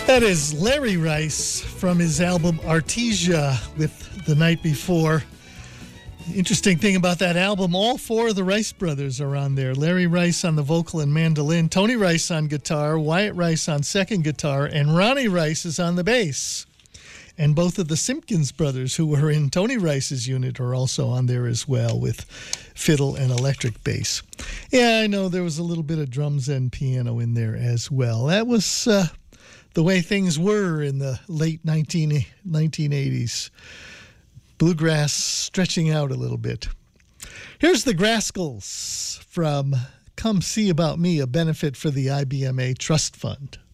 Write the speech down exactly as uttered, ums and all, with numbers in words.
That is Larry Rice from his album Artesia with The Night Before. The interesting thing about that album, all four of the Rice brothers are on there. Larry Rice on the vocal and mandolin, Tony Rice on guitar, Wyatt Rice on second guitar, and Ronnie Rice is on the bass. And both of the Simpkins brothers, who were in Tony Rice's unit, are also on there as well with fiddle and electric bass. Yeah, I know there was a little bit of drums and piano in there as well. That was uh, the way things were in the late nineteen eighties. Bluegrass stretching out a little bit. Here's the Grascals from Come See About Me, a benefit for the I B M A Trust Fund.